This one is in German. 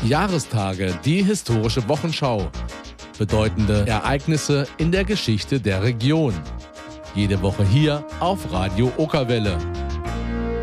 Jahrestage, die historische Wochenschau. Bedeutende Ereignisse in der Geschichte der Region. Jede Woche hier auf Radio Okerwelle.